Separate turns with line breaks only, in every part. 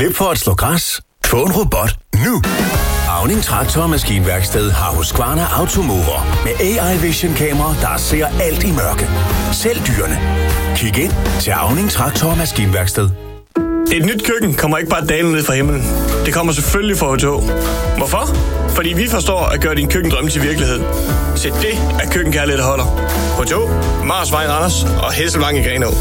Slip for at slå græs. Få en robot nu. Auning Traktor- og Maskinværksted har Husqvarna Automover med AI Vision kamera, der ser alt i mørke. Selv dyrene. Kig ind til Auning Traktor- og Maskinværksted.
Et nyt køkken kommer ikke bare dalende ned fra himlen. Det kommer selvfølgelig fra H2. Hvorfor? Fordi vi forstår at gøre din køkkendrøm til virkelighed. Se, det er køkkenkærlighed, der holder. H2, Marsvej Randers og Hesselvang i Grenaa.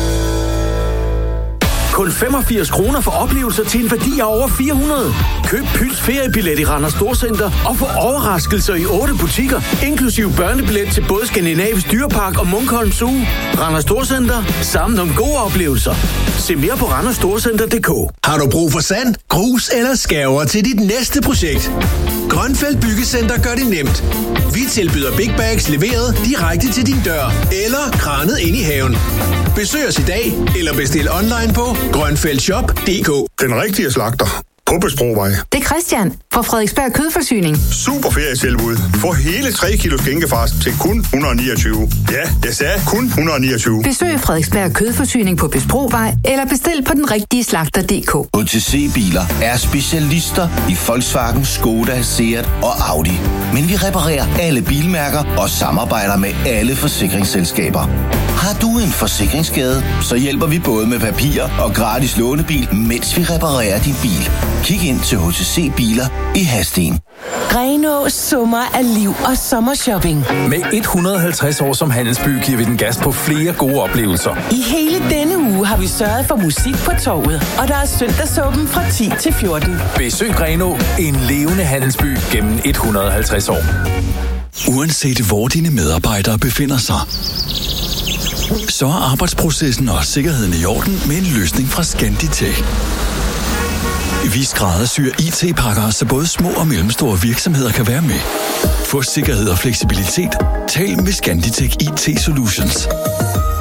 Kun 85 kroner for oplevelser til en værdi af over 400. Køb Pyls feriebillet i Randers Storcenter og få overraskelser i 8 butikker, inklusive børnebillet til både Skandinavisk Dyrepark og Munkholm Zoo. Randers Storcenter. Sammen om gode oplevelser. Se mere på randersstorcenter.dk.
Har du brug for sand, grus eller skærver til dit næste projekt? Grønfeldt Byggecenter gør det nemt. Vi tilbyder big bags leveret direkte til din dør eller kranet ind i haven. Besøg os i dag eller bestil online på grønfeldtshop.dk.
Den rigtige slagter på Besprovej.
Det er Christian fra Frederiksberg Kødforsyning.
Super ferietilbud. Få hele 3 kilo skinkefars til kun 129. Ja, jeg sagde kun 129.
Besøg Frederiksberg Kødforsyning på Besprovej eller bestil på den rigtige slagter.dk.
HTC Biler er specialister i Volkswagen, Skoda, Seat og Audi. Men vi reparerer alle bilmærker og samarbejder med alle forsikringsselskaber. Har du en forsikringsskade, så hjælper vi både med papir og gratis lånebil, mens vi reparerer din bil. Kig ind til HTC Biler i Hadsten.
Grenaa summer af liv og sommershopping.
Med 150 år som handelsby giver vi den gas på flere gode oplevelser.
I hele denne uge har vi sørget for musik på torvet, og der er søndagsåben fra 10 til 14.
Besøg Grenaa, en levende handelsby gennem 150 år.
Uanset hvor dine medarbejdere befinder sig, så er arbejdsprocessen og sikkerheden i orden med en løsning fra Scanditech. Vi skræddersyr IT-pakker, så både små og mellemstore virksomheder kan være med. Få sikkerhed og fleksibilitet. Tal med Scanditech IT Solutions.